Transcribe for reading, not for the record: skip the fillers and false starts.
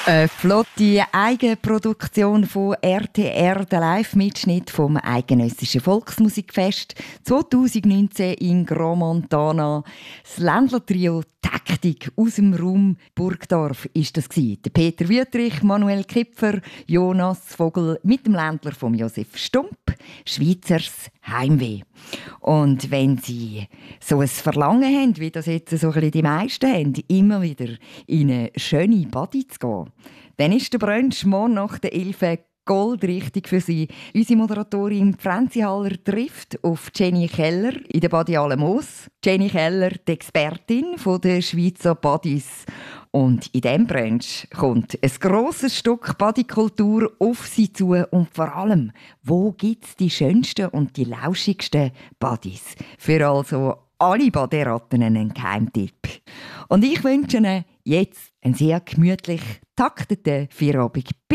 Eine flotte Eigenproduktion von RTR, der Live-Mitschnitt vom Eidgenössischen Volksmusikfest 2019 in Grand Montana. Das Ländler-Trio Taktik aus dem Raum Burgdorf ist das gewesen. Der Peter Wüthrich, Manuel Kipfer, Jonas Vogel mit dem Ländler von Josef Stump, Schweizers Heimweh. Und wenn Sie so ein Verlangen haben, wie das jetzt so ein bisschen die meisten haben, immer wieder in eine schöne Body zu gehen, dann ist der Brunch morgen nach der 11 goldrichtig für Sie. Unsere Moderatorin Franzi Haller trifft auf Jenny Keller in der Badi Alemos. Jenny Keller, die Expertin der Schweizer Badis. Und in diesem Brunch kommt ein grosses Stück Bodykultur auf Sie zu. Und vor allem, wo gibt es die schönsten und die lauschigsten Badis? Für also alle Baderatten einen Geheimtipp. Und ich wünsche Ihnen jetzt einen sehr gemütlich takteten Feierabend.